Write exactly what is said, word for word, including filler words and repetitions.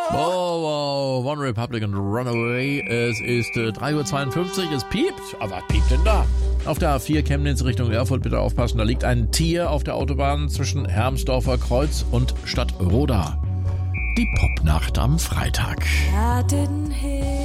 Oh, wow, One Republic and Runaway. Es ist äh, drei Uhr zweiundfünfzig, es piept. Aber was piept denn da? Auf der A vier Chemnitz Richtung Erfurt, bitte aufpassen, da liegt ein Tier auf der Autobahn zwischen Hermsdorfer Kreuz und Stadtroda. Die Popnacht am Freitag. I didn't hear